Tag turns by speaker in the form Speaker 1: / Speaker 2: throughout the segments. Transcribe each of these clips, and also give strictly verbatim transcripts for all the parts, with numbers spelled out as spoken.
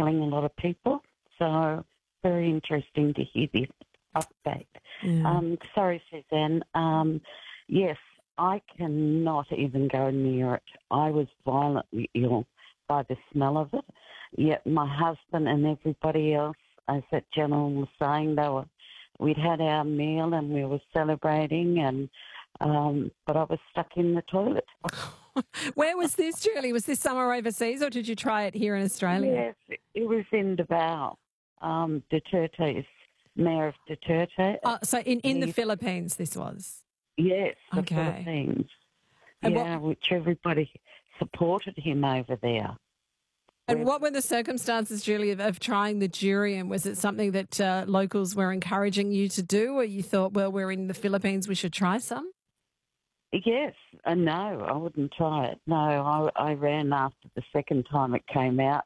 Speaker 1: killing a lot of people. So very interesting to hear this update.
Speaker 2: Yeah.
Speaker 1: Um, sorry, Suzanne. Um, yes, I cannot even go near it. I was violently ill by the smell of it. Yet my husband and everybody else, as that gentleman was saying, they were, we'd had our meal and we were celebrating, and um, but I was stuck in the toilet.
Speaker 2: Where was this, Julie? Was this somewhere overseas or did you try it here in Australia?
Speaker 1: Yes, it was in Davao, um, Duterte, Mayor of Duterte.
Speaker 2: Oh, so in, in the
Speaker 1: He-
Speaker 2: Philippines this was?
Speaker 1: Yes, the
Speaker 2: Okay.
Speaker 1: Philippines.
Speaker 2: And
Speaker 1: yeah,
Speaker 2: what-
Speaker 1: which everybody supported him over there.
Speaker 2: And what were the circumstances, Julie, of, of trying the durian? Was it something that uh, locals were encouraging you to do, or you thought, well, we're in the Philippines, we should try some?
Speaker 1: Yes, uh, no, I wouldn't try it. No, I, I ran after the second time it came out.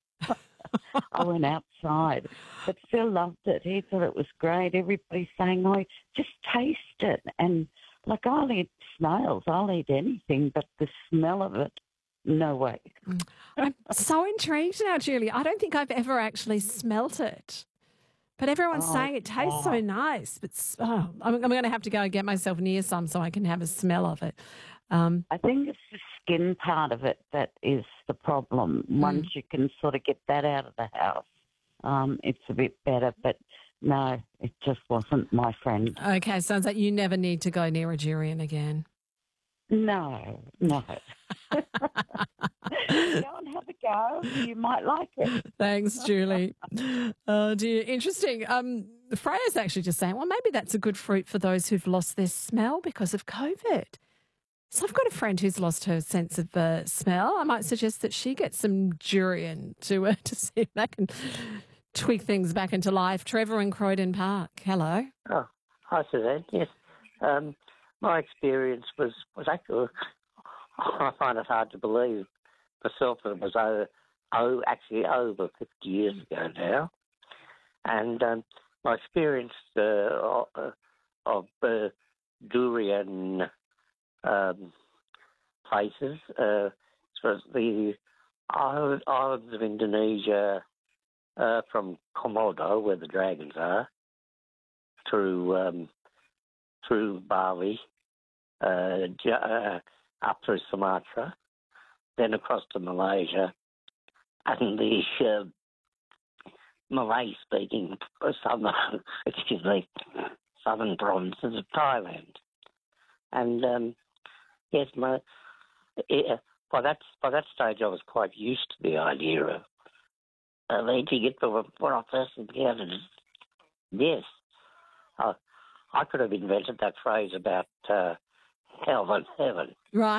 Speaker 1: I went outside, but Phil loved it. He thought it was great. Everybody's saying, "Oh, just taste it." And like, I'll eat snails, I'll eat anything, but the smell of it, no way.
Speaker 2: I'm so intrigued now, Julie. I don't think I've ever actually smelt it. But everyone's
Speaker 1: Oh,
Speaker 2: saying it tastes so
Speaker 1: wow.
Speaker 2: nice. But oh, I'm, I'm going to have to go and get myself near some so I can have a smell of it. Um,
Speaker 1: I think it's the skin part of it that is the problem. Once you can sort of get that out of the house, um, it's a bit better. But no, it just wasn't my friend.
Speaker 2: okay, sounds like you never need to go near a durian again.
Speaker 1: No, no. Go and have a go. You might like it.
Speaker 2: Thanks, Julie. Oh, dear. Interesting. Um, Freya's actually just saying, well, maybe that's a good fruit for those who've lost their smell because of COVID. So I've got a friend who's lost her sense of uh, smell. I might suggest that she gets some durian to, uh, to see if that can tweak things back into life. Trevor in Croydon Park. Hello.
Speaker 3: Oh, hi, Suzanne. Yes. Um, my experience was, was actually, I find it hard to believe myself that it was over, oh, actually over fifty years ago now. And um, my experience uh, of, of uh, durian um, places uh, was the island, islands of Indonesia, uh, from Komodo, where the dragons are, through um, through Bali, uh, j- uh, up through Sumatra, then across to Malaysia, and the uh, Malay-speaking southern, excuse me, southern provinces of Thailand. And um, yes, my yeah, by that by that stage, I was quite used to the idea of of eating it, but when I first encountered it, yes, I, I could have invented that phrase about uh, hell and heaven.
Speaker 2: Right.